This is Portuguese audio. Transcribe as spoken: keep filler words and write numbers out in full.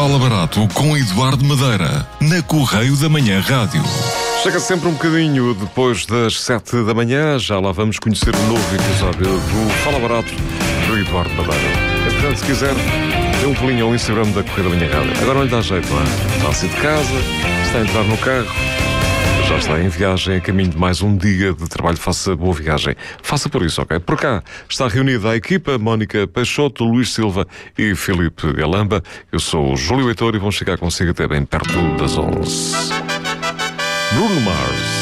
Fala Barato com Eduardo Madeira, na Correio da Manhã Rádio. Chega sempre um bocadinho depois das sete da manhã, já lá vamos conhecer um novo episódio do Fala Barato do Eduardo Madeira. Portanto, se quiser, dê um pulinho ao Instagram da Correio da Manhã Rádio. Agora não lhe dá jeito, não é? Está a sair de casa, está a entrar no carro, já está em viagem, a caminho de mais um dia de trabalho. Faça boa viagem. Faça por isso, ok? Por cá está reunida a equipa: Mónica Peixoto, Luís Silva e Filipe Galamba. Eu sou o Júlio Heitor e vamos chegar consigo até bem perto das onze. Bruno Mars.